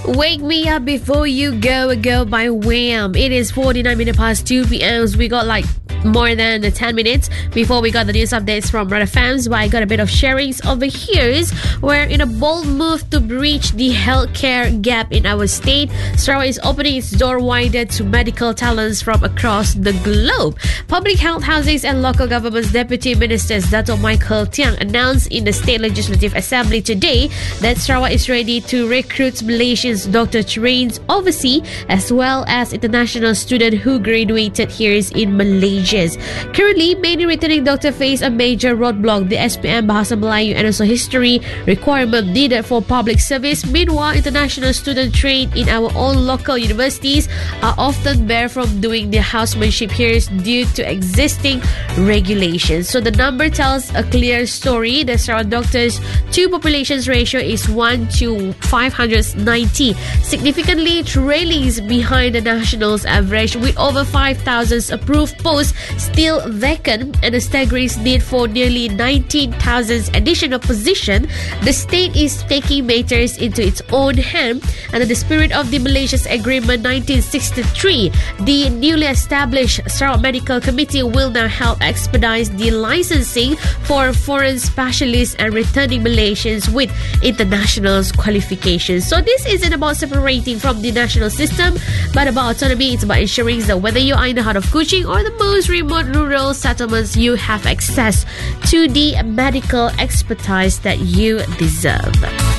Wake Me Up Before You Go by Wham. It is 49 minutes past 2 p.m. We got like more than 10 minutes before we got the news updates from Red FMs, but I got a bit of sharings over here where in a bold move to breach the healthcare gap in our state, Sarawak is opening its door wider to medical talents from across the globe. Public Health, Housing and Local Government's Deputy Ministers Dato' Michael Tiang announced in the State Legislative Assembly today that Sarawak is ready to recruit Malaysians doctor trained overseas as well as international students who graduated here in Malaysia. Currently, many returning doctors face a major roadblock, the SPM Bahasa Melayu and also history requirement needed for public service. Meanwhile, international students trained in our own local universities are often barred from doing their housemanship here due to existing regulations. So the number tells a clear story. The Sarawak doctors to populations ratio is 1 to 590, significantly trailing behind the national's average, with over 5,000 approved posts still vacant and a staggering need for nearly 19,000 additional positions. The state is taking matters into its own hand. Under the spirit of the Malaysia's Agreement 1963, the newly established Sarawak Medical Committee will now help expedite the licensing for foreign specialists and returning Malaysians with international qualifications. So this isn't about separating from the national system, but about autonomy. It's about ensuring that whether you are in the heart of Kuching or the most remote rural settlements, you have access to the medical expertise that you deserve.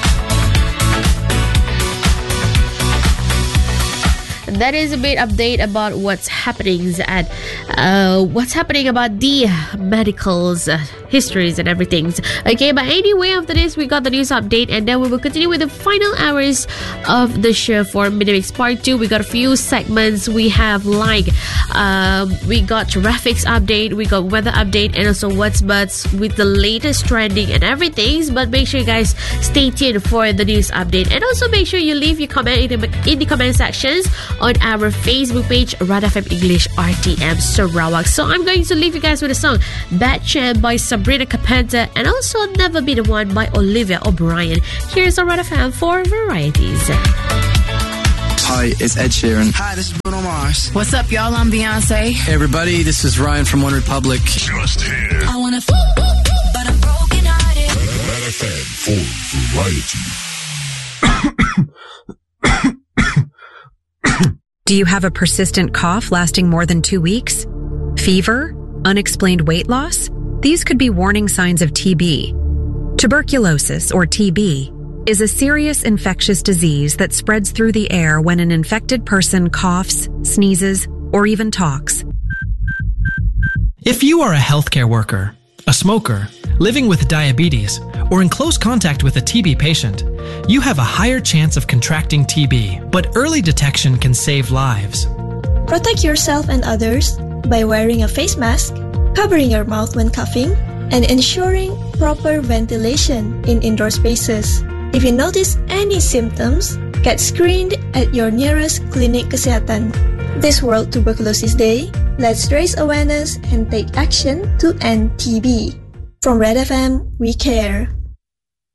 That is a bit update about what's happening about the medicals, histories and everything. Okay, but anyway, after this we got the news update and then we will continue with the final hours of the show for Minimix Part 2. We got a few segments. We have like we got traffics update, we got weather update and also what's butts with the latest trending and everything. But make sure you guys stay tuned for the news update and also make sure you leave your comment in the comment sections on our Facebook page, Red FM English RTM Sarawak. So I'm going to leave you guys with a song Bad Champ by Sabrina Carpenter and also Never Be the One by Olivia O'Brien. Here's a Red FM for varieties. Hi, it's Ed Sheeran. Hi, this is Bruno Mars. What's up, y'all? I'm Beyonce. Hey, everybody, this is Ryan from One Republic. Just here. I wanna but I'm broken hearted. Red FM for variety. Do you have a persistent cough lasting more than 2 weeks? Fever? Unexplained weight loss? These could be warning signs of TB. Tuberculosis, or TB, is a serious infectious disease that spreads through the air when an infected person coughs, sneezes, or even talks. If you are a healthcare worker, a smoker, living with diabetes, or in close contact with a TB patient, you have a higher chance of contracting TB, but early detection can save lives. Protect yourself and others by wearing a face mask, covering your mouth when coughing, and ensuring proper ventilation in indoor spaces. If you notice any symptoms, get screened at your nearest clinic kesehatan. This World Tuberculosis Day, let's raise awareness and take action to end TB. From Red FM, we care.